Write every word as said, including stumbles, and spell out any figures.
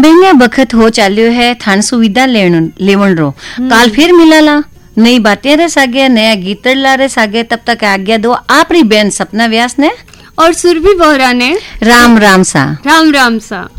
महंगा बखत हो चाल्यो है, थान सुविधा लेवन लेवन रो। काल फिर मिलाला, नई बातें रे सागे, नया गीत ला रे सागे। तब तक आज्ञा दो आपरी बहन सपना व्यास ने और सुरभि बोहरा ने। राम राम सा। राम राम सा।